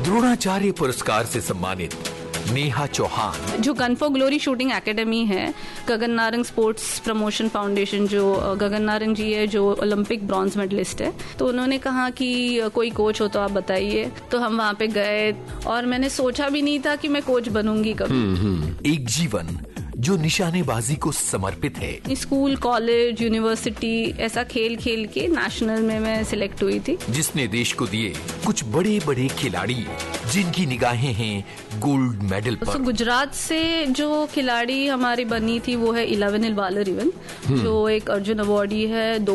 द्रोणाचार्य पुरस्कार से सम्मानित नेहा चौहान। जो gun for glory shooting academy है, Gagan Narang sports promotion foundation, जो गगन नारंग जी है जो ओलंपिक ब्रॉन्ज मेडलिस्ट है, तो उन्होंने कहा कि कोई कोच हो तो आप बताइए। तो हम वहाँ पे गए और मैंने सोचा भी नहीं था कि मैं कोच बनूंगी कभी। एक जीवन जो निशानेबाजी को समर्पित है। स्कूल, कॉलेज, यूनिवर्सिटी ऐसा खेल खेल के नेशनल में मैं सिलेक्ट हुई थी। जिसने देश को दिए कुछ बड़े बड़े खिलाड़ी जिनकी निगाहें हैं गोल्ड मेडल पर। तो गुजरात से जो खिलाड़ी हमारी बनी थी वो है 11 इल्वालर इवन, जो एक अर्जुन अवार्डी है,